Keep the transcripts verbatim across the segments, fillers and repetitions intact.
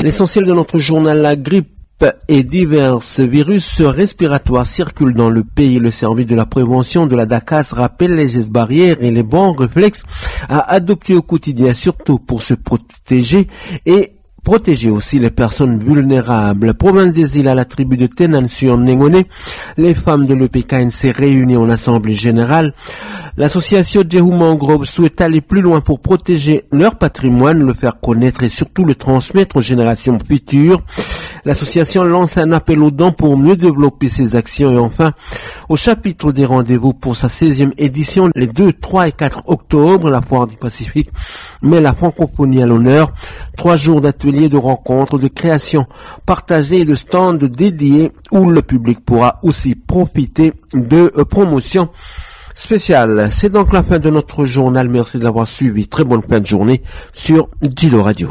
L'essentiel de notre journal, la grippe et divers virus respiratoires circulent dans le pays. Le service de la prévention de la D A C A S rappelle les gestes barrières et les bons réflexes à adopter au quotidien, surtout pour se protéger et protéger aussi les personnes vulnérables. Province des îles, à la tribu de Tenan-sur-Nengone, les femmes de l'E P K N s'est réunies en assemblée générale. L'association Jehu Mangrove souhaite aller plus loin pour protéger leur patrimoine, le faire connaître et surtout le transmettre aux générations futures. L'association lance un appel aux dons pour mieux développer ses actions. Et enfin, au chapitre des rendez-vous pour sa seizième édition, les deux, trois et quatre octobre, la Foire du Pacifique met la francophonie à l'honneur. Trois jours d'ateliers, de rencontres, de création partagées et de stands dédiés où le public pourra aussi profiter de promotions spéciales. C'est donc la fin de notre journal. Merci de l'avoir suivi. Très bonne fin de journée sur Djilo Radio.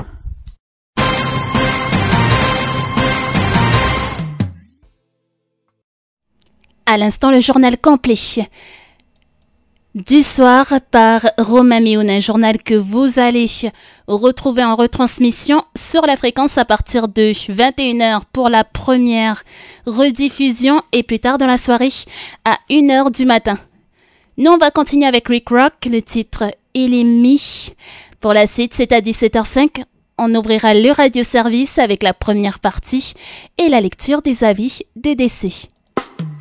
À l'instant, le journal complet du soir par Romain Mioun, un journal que vous allez retrouver en retransmission sur la fréquence à partir de vingt et une heures pour la première rediffusion et plus tard dans la soirée à une heure du matin. Nous, on va continuer avec Rick Rock, le titre « Il est mis ». Pour la suite, c'est à dix-sept heures cinq. On ouvrira le radioservice avec la première partie et la lecture des avis des décès.